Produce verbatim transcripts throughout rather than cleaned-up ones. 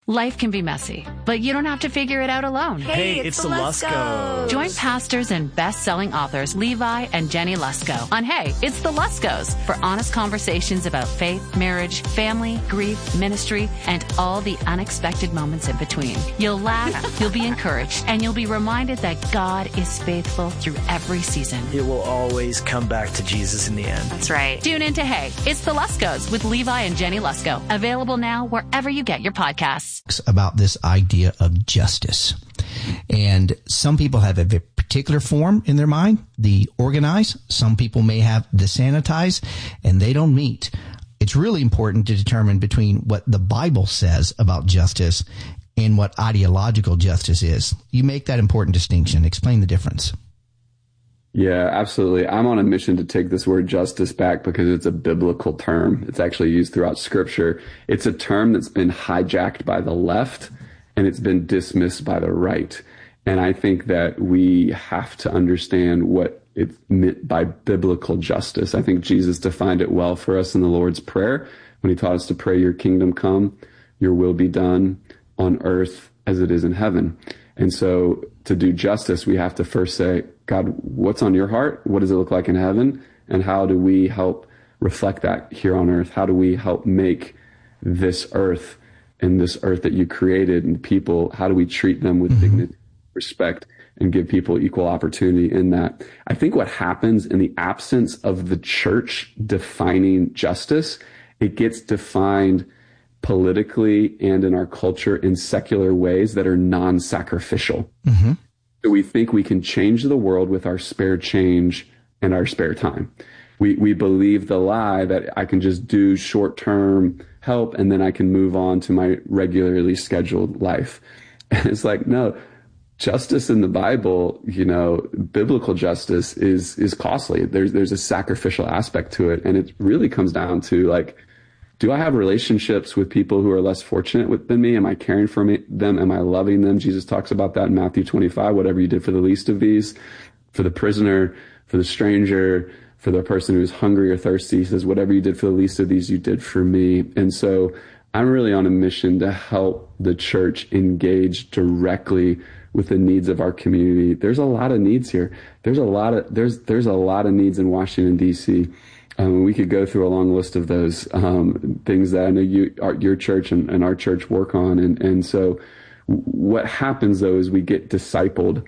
Life can be messy, but you don't have to figure it out alone. Hey, Hey, it's, it's the the Luskos. Join pastors and best-selling authors Levi and Jenny Lusko on Hey, It's the Luskos for honest conversations about faith, marriage, family, grief, ministry, and all the unexpected moments in between. You'll laugh, you'll be encouraged, and you'll be reminded that God is faithful through every season. It will always come back to Jesus in the end. That's right. Tune in to Hey, It's the Luskos with Levi and Jenny Lusko. Available now wherever you get your podcasts. About this idea of justice. And some people have a very particular form in their mind, the organize. Some people may have the sanitize, and they don't meet. It's really important to determine between what the Bible says about justice and what ideological justice is. You make that important distinction. Explain the difference. Yeah, absolutely. I'm on a mission to take this word justice back because it's a biblical term. It's actually used throughout Scripture. It's a term that's been hijacked by the left and it's been dismissed by the right. And I think that we have to understand what it's meant by biblical justice. I think Jesus defined it well for us in the Lord's Prayer when he taught us to pray, your kingdom come, your will be done on earth as it is in heaven. And so to do justice, we have to first say, God, what's on your heart? What does it look like in heaven? And how do we help reflect that here on earth? How do we help make this earth and this earth that you created and people, how do we treat them with mm-hmm. dignity, respect, and give people equal opportunity in that? I think what happens in the absence of the church defining justice, it gets defined politically and in our culture in secular ways that are non-sacrificial. Mm-hmm. So we think we can change the world with our spare change and our spare time. We we believe the lie that I can just do short-term help and then I can move on to my regularly scheduled life. And it's like, no, justice in the Bible, you know, biblical justice is is costly. There's there's a sacrificial aspect to it. And it really comes down to like, do I have relationships with people who are less fortunate with, than me? Am I caring for me, them? Am I loving them? Jesus talks about that in Matthew twenty-five, whatever you did for the least of these, for the prisoner, for the stranger, for the person who's hungry or thirsty. He says, whatever you did for the least of these, you did for me. And so I'm really on a mission to help the church engage directly with the needs of our community. There's a lot of needs here. There's a lot of, there's, there's a lot of needs in Washington, D C Um, we could go through a long list of those um, things that I know you, our, your church and, and our church work on. And, and so what happens, though, is we get discipled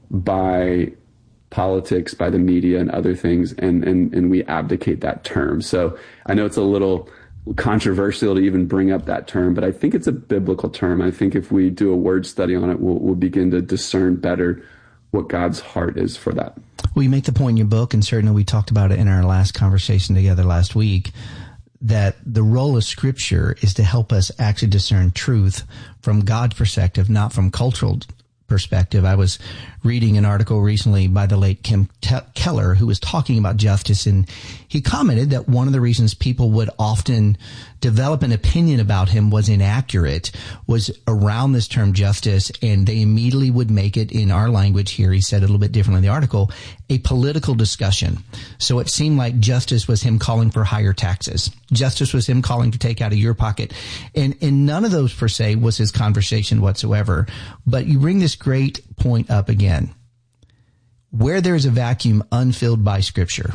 by politics, by the media and other things, and, and, and we abdicate that term. So I know it's a little controversial to even bring up that term, but I think it's a biblical term. I think if we do a word study on it, we'll, we'll begin to discern better what God's heart is for that. Well, you make the point in your book, and certainly we talked about it in our last conversation together last week, that the role of Scripture is to help us actually discern truth from God's perspective, not from cultural perspective. I was reading an article recently by the late Kim Te- Keller, who was talking about justice, and he commented that one of the reasons people would often develop an opinion about him was inaccurate was around this term justice, and they immediately would make it, in our language here, he said a little bit differently in the article, a political discussion. So it seemed like justice was him calling for higher taxes. Justice was him calling to take out of your pocket. And, and none of those per se was his conversation whatsoever. But you bring this great point up again. Where there is a vacuum unfilled by Scripture,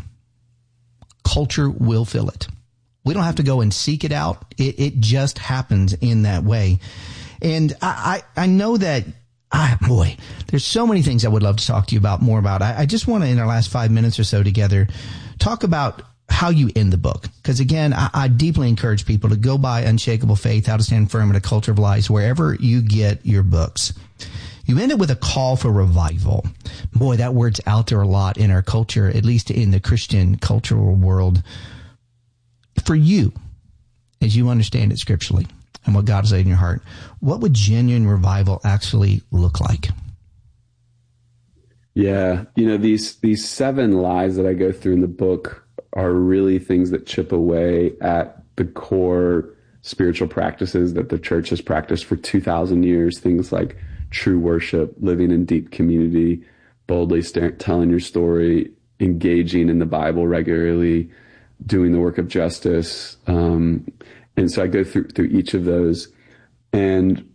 culture will fill it. We don't have to go and seek it out. It, it just happens in that way. And I, I, I know that, ah, boy, there's so many things I would love to talk to you about more about. I, I just want to, in our last five minutes or so together, talk about how you end the book. Because again, I, I deeply encourage people to go buy Unshakable Faith, How to Stand Firm in a Culture of Lies, wherever you get your books. You end it with a call for revival. Boy, that word's out there a lot in our culture, at least in the Christian cultural world. For you, as you understand it scripturally and what God has laid in your heart, what would genuine revival actually look like? Yeah, you know, these these seven lies that I go through in the book are really things that chip away at the core spiritual practices that the church has practiced for two thousand years, things like true worship, living in deep community, boldly st- telling your story, engaging in the Bible regularly, doing the work of justice. Um, and so I go through, through each of those. And